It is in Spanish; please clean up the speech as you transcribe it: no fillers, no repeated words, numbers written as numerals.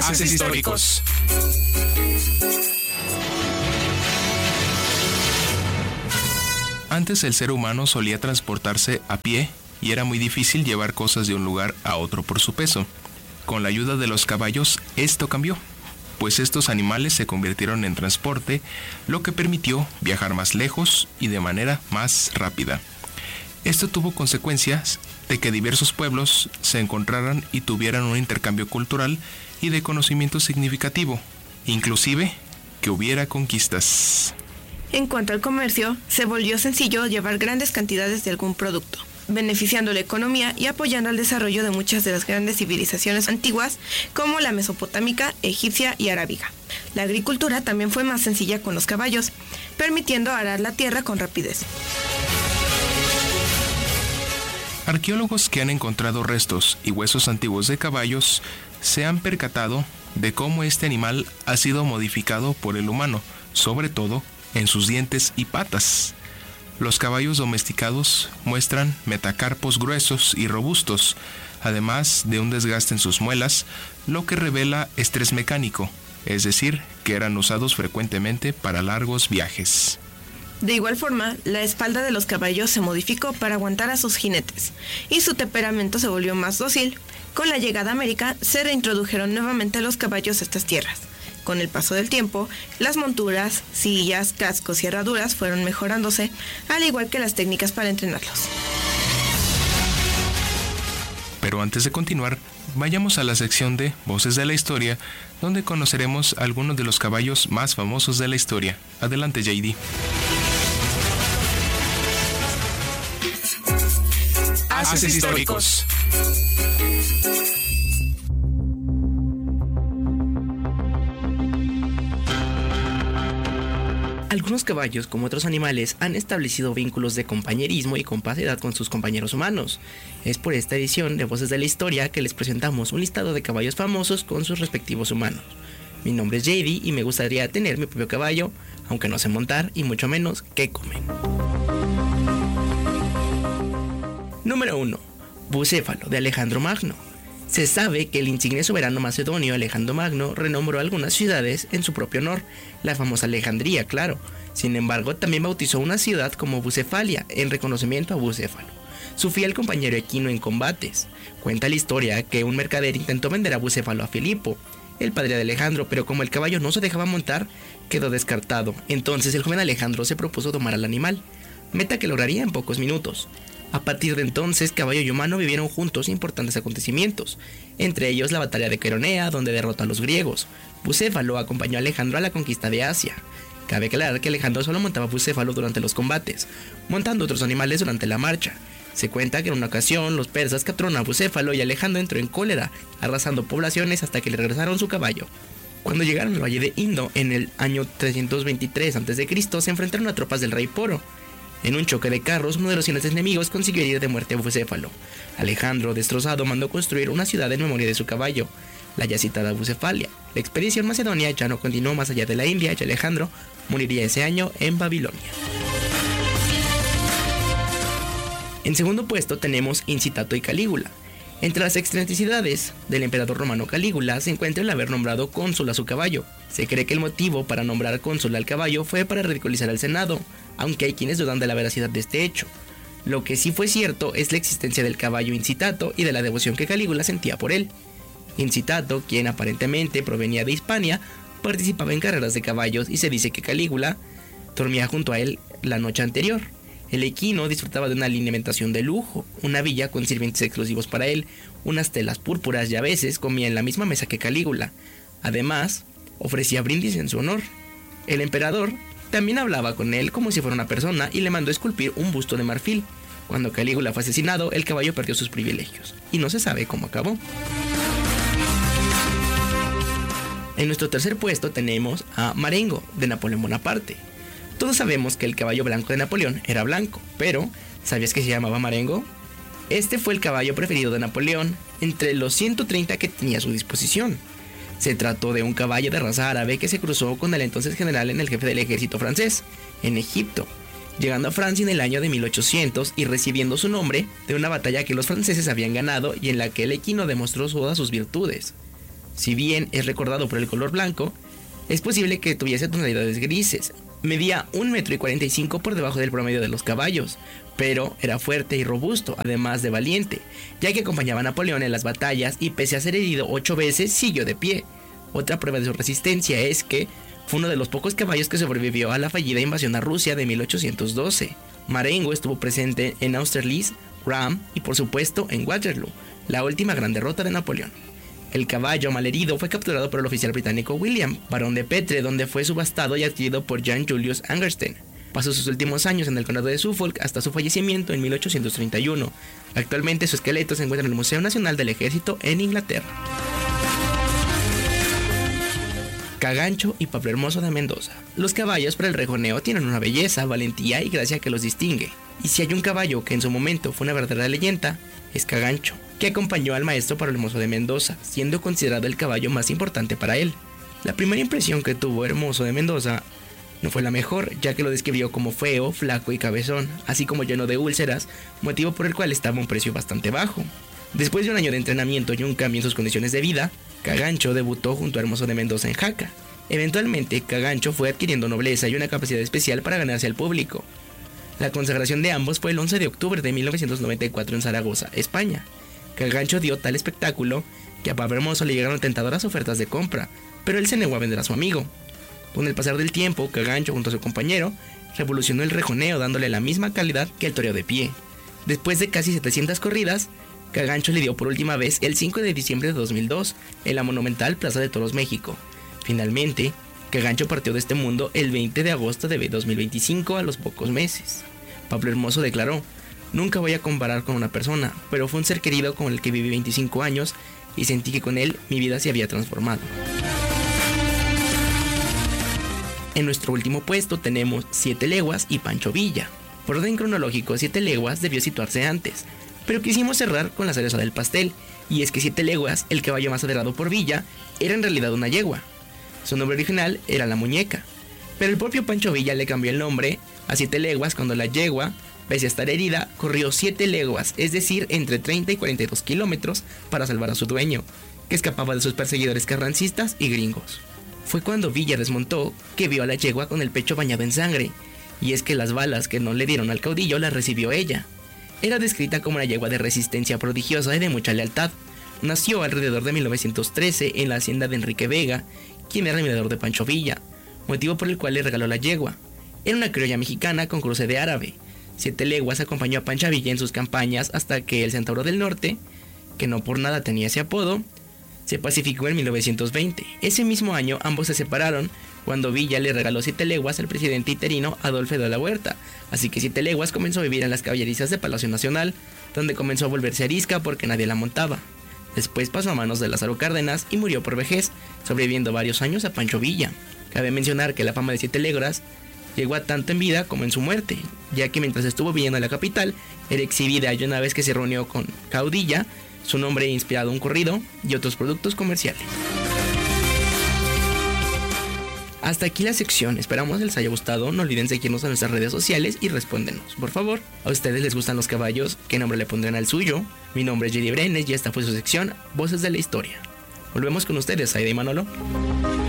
Haces históricos. Antes el ser humano solía transportarse a pie y era muy difícil llevar cosas de un lugar a otro por su peso. Con la ayuda de los caballos, esto cambió, pues estos animales se convirtieron en transporte, lo que permitió viajar más lejos y de manera más rápida. Esto tuvo consecuencias de que diversos pueblos se encontraran y tuvieran un intercambio cultural y de conocimiento significativo, inclusive que hubiera conquistas. En cuanto al comercio, se volvió sencillo llevar grandes cantidades de algún producto, beneficiando la economía y apoyando el desarrollo de muchas de las grandes civilizaciones antiguas como la mesopotámica, egipcia y arábiga. La agricultura también fue más sencilla con los caballos, permitiendo arar la tierra con rapidez. Arqueólogos que han encontrado restos y huesos antiguos de caballos se han percatado de cómo este animal ha sido modificado por el humano, sobre todo en sus dientes y patas. Los caballos domesticados muestran metacarpos gruesos y robustos, además de un desgaste en sus muelas, lo que revela estrés mecánico, es decir, que eran usados frecuentemente para largos viajes. De igual forma, la espalda de los caballos se modificó para aguantar a sus jinetes, y su temperamento se volvió más dócil. Con la llegada a América, se reintrodujeron nuevamente los caballos a estas tierras. Con el paso del tiempo, las monturas, sillas, cascos y herraduras fueron mejorándose, al igual que las técnicas para entrenarlos. Pero antes de continuar, vayamos a la sección de Voces de la Historia, donde conoceremos algunos de los caballos más famosos de la historia. Adelante, JD. Haces históricos. Algunos caballos, como otros animales, han establecido vínculos de compañerismo y compacidad con sus compañeros humanos. Es por esta edición de Voces de la Historia que les presentamos un listado de caballos famosos con sus respectivos humanos. Mi nombre es JD y me gustaría tener mi propio caballo, aunque no sé montar y mucho menos qué comen. Número 1. Bucéfalo, de Alejandro Magno. Se sabe que el insigne soberano macedonio Alejandro Magno renombró algunas ciudades en su propio honor, la famosa Alejandría, claro. Sin embargo, también bautizó una ciudad como Bucefalia, en reconocimiento a Bucéfalo, su fiel compañero equino en combates. Cuenta la historia que un mercader intentó vender a Bucéfalo a Filipo, el padre de Alejandro, pero como el caballo no se dejaba montar, quedó descartado. Entonces el joven Alejandro se propuso domar al animal, meta que lograría en pocos minutos. A partir de entonces, caballo y humano vivieron juntos importantes acontecimientos, entre ellos la batalla de Queronea, donde derrotó a los griegos. Bucéfalo acompañó a Alejandro a la conquista de Asia. Cabe aclarar que Alejandro solo montaba Bucéfalo durante los combates, montando otros animales durante la marcha. Se cuenta que en una ocasión los persas capturaron a Bucéfalo y Alejandro entró en cólera, arrasando poblaciones hasta que le regresaron su caballo. Cuando llegaron al valle de Indo en el año 323 a.C., se enfrentaron a tropas del rey Poro. En un choque de carros, uno de los jinetes enemigos consiguió herir de muerte a Bucéfalo. Alejandro, destrozado, mandó construir una ciudad en memoria de su caballo, la ya citada Bucefalia. La expedición macedonia ya no continuó más allá de la India y Alejandro moriría ese año en Babilonia. En segundo puesto tenemos Incitato y Calígula. Entre las excentricidades del emperador romano Calígula se encuentra el haber nombrado cónsul a su caballo. Se cree que el motivo para nombrar cónsul al caballo fue para ridiculizar al Senado, aunque hay quienes dudan de la veracidad de este hecho. Lo que sí fue cierto es la existencia del caballo Incitato y de la devoción que Calígula sentía por él. Incitato, quien aparentemente provenía de Hispania, participaba en carreras de caballos y se dice que Calígula dormía junto a él la noche anterior. El equino disfrutaba de una alimentación de lujo, una villa con sirvientes exclusivos para él, unas telas púrpuras y a veces comía en la misma mesa que Calígula. Además, ofrecía brindis en su honor. El emperador también hablaba con él como si fuera una persona y le mandó esculpir un busto de marfil. Cuando Calígula fue asesinado, el caballo perdió sus privilegios y no se sabe cómo acabó. En nuestro tercer puesto tenemos a Marengo, de Napoleón Bonaparte. Todos sabemos que el caballo blanco de Napoleón era blanco, pero ¿sabías que se llamaba Marengo? Este fue el caballo preferido de Napoleón entre los 130 que tenía a su disposición. Se trató de un caballo de raza árabe que se cruzó con el entonces general en el jefe del ejército francés, en Egipto, llegando a Francia en el año de 1800 y recibiendo su nombre de una batalla que los franceses habían ganado y en la que el equino demostró todas sus virtudes. Si bien es recordado por el color blanco, es posible que tuviese tonalidades grises. Medía 1,45 m por debajo del promedio de los caballos, pero era fuerte y robusto, además de valiente, ya que acompañaba a Napoleón en las batallas y pese a ser herido 8 veces, siguió de pie. Otra prueba de su resistencia es que fue uno de los pocos caballos que sobrevivió a la fallida invasión a Rusia de 1812. Marengo estuvo presente en Austerlitz, Ram y por supuesto en Waterloo, la última gran derrota de Napoleón. El caballo malherido fue capturado por el oficial británico William, barón de Petre, donde fue subastado y adquirido por Jan Julius Angerstein. Pasó sus últimos años en el condado de Suffolk hasta su fallecimiento en 1831. Actualmente su esqueleto se encuentra en el Museo Nacional del Ejército en Inglaterra. Cagancho y Pablo Hermoso de Mendoza. Los caballos para el rejoneo tienen una belleza, valentía y gracia que los distingue. Y si hay un caballo que en su momento fue una verdadera leyenda, es Cagancho, que acompañó al maestro Pablo Hermoso de Mendoza, siendo considerado el caballo más importante para él. La primera impresión que tuvo Hermoso de Mendoza no fue la mejor, ya que lo describió como feo, flaco y cabezón, así como lleno de úlceras, motivo por el cual estaba a un precio bastante bajo. Después de un año de entrenamiento y un cambio en sus condiciones de vida, Cagancho debutó junto a Hermoso de Mendoza en Jaca. Eventualmente, Cagancho fue adquiriendo nobleza y una capacidad especial para ganarse al público. La consagración de ambos fue el 11 de octubre de 1994 en Zaragoza, España. Cagancho dio tal espectáculo que a Pablo Hermoso le llegaron tentadoras ofertas de compra, pero él se negó a vender a su amigo. Con el pasar del tiempo, Cagancho junto a su compañero revolucionó el rejoneo dándole la misma calidad que el toreo de pie. Después de casi 700 corridas, Cagancho lidió por última vez el 5 de diciembre de 2002 en la monumental Plaza de Toros México. Finalmente, Cagancho partió de este mundo el 20 de agosto de 2025 a los pocos meses. Pablo Hermoso declaró: "Nunca voy a comparar con una persona, pero fue un ser querido con el que viví 25 años y sentí que con él mi vida se había transformado". En nuestro último puesto tenemos 7 leguas y Pancho Villa. Por orden cronológico, 7 leguas debió situarse antes, pero quisimos cerrar con la cereza del pastel, y es que 7 leguas, el caballo más aderado por Villa, era en realidad una yegua. Su nombre original era La Muñeca, pero el propio Pancho Villa le cambió el nombre a 7 leguas cuando la yegua, pese a estar herida, corrió 7 leguas, es decir, entre 30 y 42 kilómetros, para salvar a su dueño, que escapaba de sus perseguidores carrancistas y gringos. Fue cuando Villa desmontó que vio a la yegua con el pecho bañado en sangre, y es que las balas que no le dieron al caudillo las recibió ella. Era descrita como una yegua de resistencia prodigiosa y de mucha lealtad. Nació alrededor de 1913 en la hacienda de Enrique Vega, quien era admirador de Pancho Villa, motivo por el cual le regaló la yegua. Era una criolla mexicana con cruce de árabe. 7 leguas acompañó a Pancho Villa en sus campañas hasta que el Centauro del Norte, que no por nada tenía ese apodo, se pacificó en 1920. Ese mismo año ambos se separaron cuando Villa le regaló 7 leguas al presidente interino Adolfo de la Huerta, así que 7 leguas comenzó a vivir en las caballerizas de Palacio Nacional, donde comenzó a volverse arisca porque nadie la montaba. Después pasó a manos de Lázaro Cárdenas y murió por vejez, sobreviviendo varios años a Pancho Villa. Cabe mencionar que la fama de 7 leguas llegó a tanto en vida como en su muerte, ya que mientras estuvo viviendo en la capital, era exhibida y una vez que se reunió con Caudilla, su nombre inspirado un corrido y otros productos comerciales. Hasta aquí la sección, esperamos les haya gustado, no olviden seguirnos en nuestras redes sociales y respóndenos, por favor. ¿A ustedes les gustan los caballos? ¿Qué nombre le pondrán al suyo? Mi nombre es Jerry Brenes y esta fue su sección, Voces de la Historia. Volvemos con ustedes, Aida y Manolo.